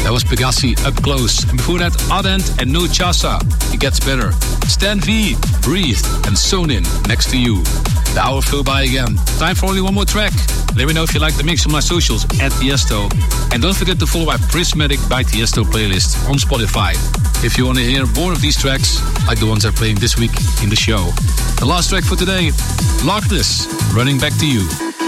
That was Pegassi, Up Close. And before that, Ardent and No Chasa, It Gets Better. Stan V, Breathe, and Sewn In, Next to You. The hour flew by again. Time for only one more track. Let me know if you like the mix on my socials at Tiesto. And don't forget to follow my Prismatic by Tiesto playlist on Spotify. If you want to hear more of these tracks, like the ones I'm playing this week in the show. The last track for today, Larkness, Running Back to You.